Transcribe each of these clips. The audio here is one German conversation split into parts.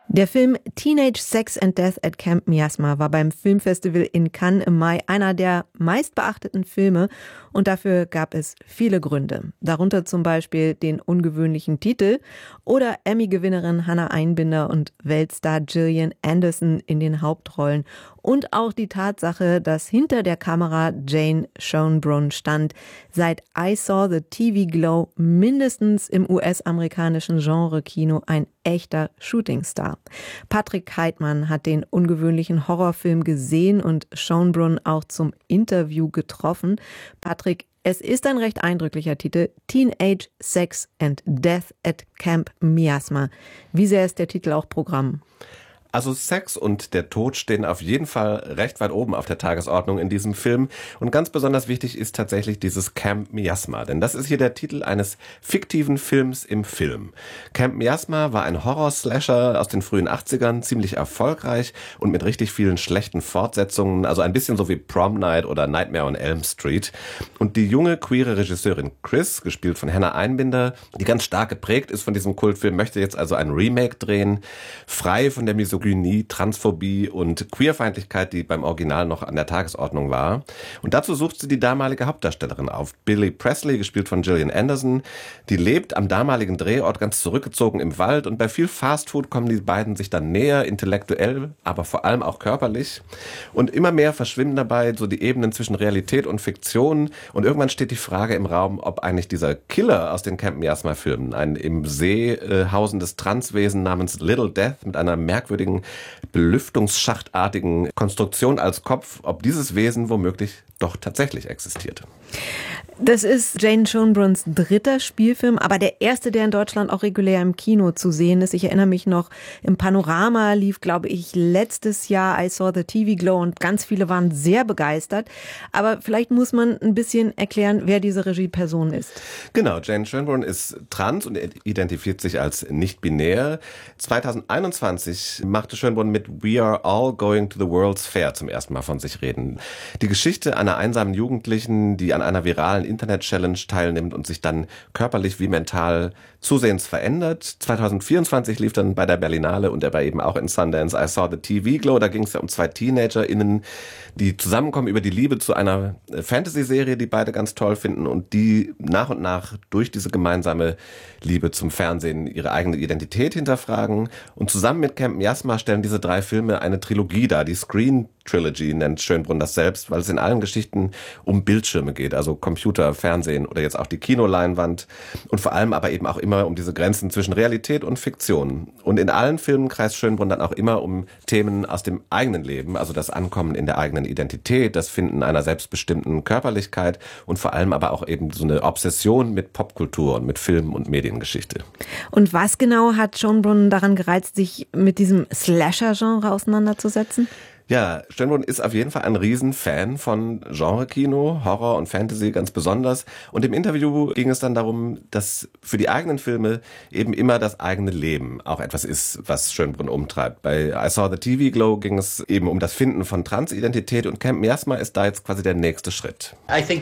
Der Film Teenage Sex and Death at Camp Miasma war beim Filmfestival in Cannes im Mai einer der meistbeachteten Filme und dafür gab es viele Gründe. Darunter zum Beispiel den ungewöhnlichen Titel oder Emmy-Gewinnerin Hannah Einbinder und Weltstar Gillian Anderson in den Hauptrollen und auch die Tatsache, dass hinter der Kamera Jane Schoenbrunn stand, seit I Saw the TV Glow mindestens im US-amerikanischen Genre-Kino ein echter Shootingstar. Patrick Heitmann hat den ungewöhnlichen Horrorfilm gesehen und Schoenbrunn auch zum Interview getroffen. Patrick, es ist ein recht eindrücklicher Titel, Teenage Sex and Death at Camp Miasma. Wie sehr ist der Titel auch Programm? Also Sex und der Tod stehen auf jeden Fall recht weit oben auf der Tagesordnung in diesem Film. Und ganz besonders wichtig ist tatsächlich dieses Camp Miasma. Denn das ist hier der Titel eines fiktiven Films im Film. Camp Miasma war ein Horror-Slasher aus den frühen 80ern, ziemlich erfolgreich und mit richtig vielen schlechten Fortsetzungen. Also ein bisschen so wie Prom Night oder Nightmare on Elm Street. Und die junge, queere Regisseurin Chris, gespielt von Hannah Einbinder, die ganz stark geprägt ist von diesem Kultfilm, möchte jetzt also ein Remake drehen, frei von der Misogynie, Transphobie und Queerfeindlichkeit, die beim Original noch an der Tagesordnung war. Und dazu sucht sie die damalige Hauptdarstellerin auf, Billy Presley, gespielt von Gillian Anderson. Die lebt am damaligen Drehort ganz zurückgezogen im Wald und bei viel Fastfood kommen die beiden sich dann näher, intellektuell, aber vor allem auch körperlich. Und immer mehr verschwimmen dabei so die Ebenen zwischen Realität und Fiktion. Und irgendwann steht die Frage im Raum, ob eigentlich dieser Killer aus den Camp Miasma-Filmen, ein im See hausendes Transwesen namens Little Death mit einer merkwürdigen belüftungsschachtartigen Konstruktion als Kopf, ob dieses Wesen womöglich doch tatsächlich existierte. Das ist Jane Schoenbrunns dritter Spielfilm, aber der erste, der in Deutschland auch regulär im Kino zu sehen ist. Ich erinnere mich noch, im Panorama lief, glaube ich, letztes Jahr I Saw the TV Glow und ganz viele waren sehr begeistert. Aber vielleicht muss man ein bisschen erklären, wer diese Regieperson ist. Genau, Jane Schoenbrunn ist trans und identifiziert sich als nicht-binär. 2021 machte Schoenbrunn mit We Are All Going to the World's Fair zum ersten Mal von sich reden. Die Geschichte einer einsamen Jugendlichen, die an einer viralen Internet-Challenge teilnimmt und sich dann körperlich wie mental zusehends verändert. 2024 lief dann bei der Berlinale und er war eben auch in Sundance I Saw the TV Glow. Da ging es ja um zwei TeenagerInnen, die zusammenkommen über die Liebe zu einer Fantasy-Serie, die beide ganz toll finden und die nach und nach durch diese gemeinsame Liebe zum Fernsehen ihre eigene Identität hinterfragen. Und zusammen mit Camp Miasma stellen diese drei Filme eine Trilogie dar. Die Screen Trilogy nennt Schoenbrunn das selbst, weil es in allen Geschichten um Bildschirme geht, also Computer, Fernsehen oder jetzt auch die Kinoleinwand und vor allem aber eben auch immer um diese Grenzen zwischen Realität und Fiktion. Und in allen Filmen kreist Schoenbrunn dann auch immer um Themen aus dem eigenen Leben, also das Ankommen in der eigenen Identität, das Finden einer selbstbestimmten Körperlichkeit und vor allem aber auch eben so eine Obsession mit Popkultur und mit Film und Mediengeschichte. Und was genau hat Schoenbrunn daran gereizt, sich mit diesem Slasher-Genre auseinanderzusetzen? Ja, Schoenbrunn ist auf jeden Fall ein Riesenfan von Genre-Kino, Horror und Fantasy ganz besonders. Und im Interview ging es dann darum, dass für die eigenen Filme eben immer das eigene Leben auch etwas ist, was Schoenbrunn umtreibt. Bei I Saw the TV Glow ging es eben um das Finden von Transidentität und Camp Miasma ist da jetzt quasi der nächste Schritt.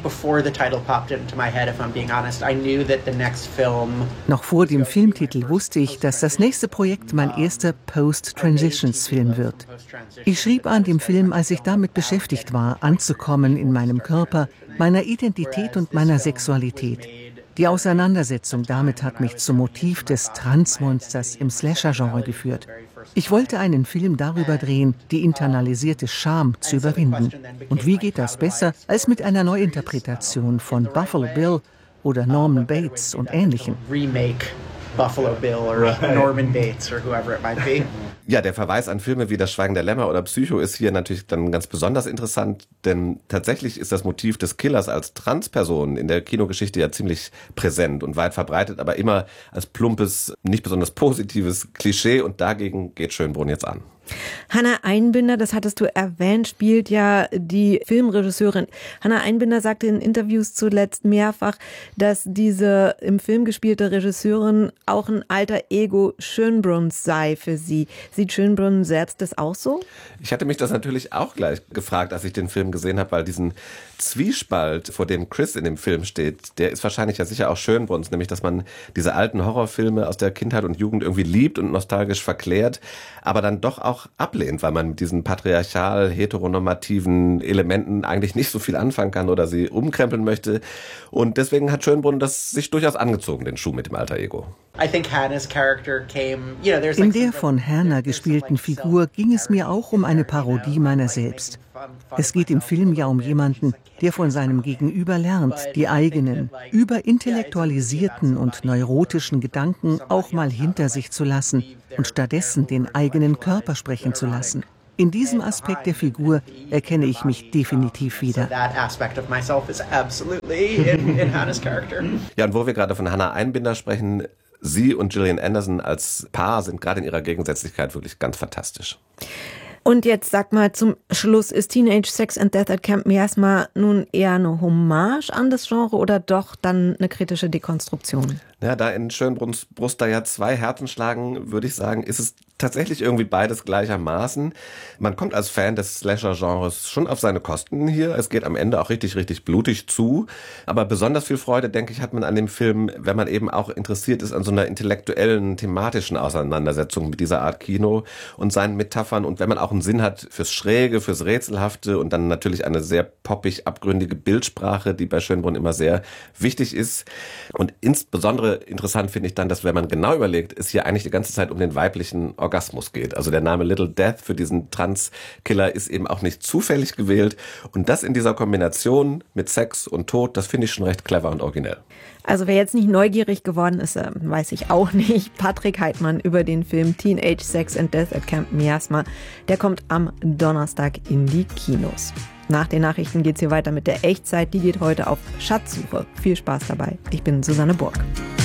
Noch vor dem Filmtitel wusste ich, dass das nächste Projekt mein erster Post-Transitions-Film wird. Ich schrieb an dem Film, als ich damit beschäftigt war, anzukommen in meinem Körper, meiner Identität und meiner Sexualität. Die Auseinandersetzung damit hat mich zum Motiv des Transmonsters im Slasher-Genre geführt. Ich wollte einen Film darüber drehen, die internalisierte Scham zu überwinden. Und wie geht das besser als mit einer Neuinterpretation von Buffalo Bill oder Norman Bates und Ähnlichem? Buffalo Bill or Norman Bates or whoever it might be. Ja, der Verweis an Filme wie Das Schweigen der Lämmer oder Psycho ist hier natürlich dann ganz besonders interessant, denn tatsächlich ist das Motiv des Killers als Transperson in der Kinogeschichte ja ziemlich präsent und weit verbreitet, aber immer als plumpes, nicht besonders positives Klischee und dagegen geht Schoenbrunn jetzt an. Hannah Einbinder, das hattest du erwähnt, spielt ja die Filmregisseurin. Hannah Einbinder sagte in Interviews zuletzt mehrfach, dass diese im Film gespielte Regisseurin auch ein alter Ego Schönbrunns sei für sie. Sieht Schönbrunn selbst das auch so? Ich hatte mich das natürlich auch gleich gefragt, als ich den Film gesehen habe, weil diesen Zwiespalt, vor dem Chris in dem Film steht, der ist wahrscheinlich ja sicher auch Schönbrunns, nämlich dass man diese alten Horrorfilme aus der Kindheit und Jugend irgendwie liebt und nostalgisch verklärt, aber dann doch auch ablehnt, weil man mit diesen patriarchal heteronormativen Elementen eigentlich nicht so viel anfangen kann oder sie umkrempeln möchte. Und deswegen hat Schönbrunn das sich durchaus angezogen, den Schuh mit dem Alter Ego. In der von Hannah gespielten Figur ging es mir auch um eine Parodie meiner selbst. Es geht im Film ja um jemanden, der von seinem Gegenüber lernt, die eigenen, überintellektualisierten und neurotischen Gedanken auch mal hinter sich zu lassen und stattdessen den eigenen Körper sprechen zu lassen. In diesem Aspekt der Figur erkenne ich mich definitiv wieder. Ja, und wo wir gerade von Hannah Einbinder sprechen, sie und Gillian Anderson als Paar sind gerade in ihrer Gegensätzlichkeit wirklich ganz fantastisch. Und jetzt sag mal zum Schluss, ist Teenage Sex and Death at Camp Miasma nun eher eine Hommage an das Genre oder doch dann eine kritische Dekonstruktion? Ja, da in Schönbrunns Brust da ja zwei Herzen schlagen, würde ich sagen, ist es tatsächlich irgendwie beides gleichermaßen. Man kommt als Fan des Slasher-Genres schon auf seine Kosten hier. Es geht am Ende auch richtig, richtig blutig zu. Aber besonders viel Freude, denke ich, hat man an dem Film, wenn man eben auch interessiert ist an so einer intellektuellen, thematischen Auseinandersetzung mit dieser Art Kino und seinen Metaphern. Und wenn man auch einen Sinn hat fürs Schräge, fürs Rätselhafte und dann natürlich eine sehr poppig abgründige Bildsprache, die bei Schönbrunn immer sehr wichtig ist. Und insbesondere interessant finde ich dann, dass wenn man genau überlegt, es hier eigentlich die ganze Zeit um den weiblichen Orgasmus geht. Also der Name Little Death für diesen Trans-Killer ist eben auch nicht zufällig gewählt. Und das in dieser Kombination mit Sex und Tod, das finde ich schon recht clever und originell. Also wer jetzt nicht neugierig geworden ist, weiß ich auch nicht. Patrick Heitmann über den Film Teenage Sex and Death at Camp Miasma. Der kommt am Donnerstag in die Kinos. Nach den Nachrichten geht's hier weiter mit der Echtzeit. Die geht heute auf Schatzsuche. Viel Spaß dabei. Ich bin Susanne Burg.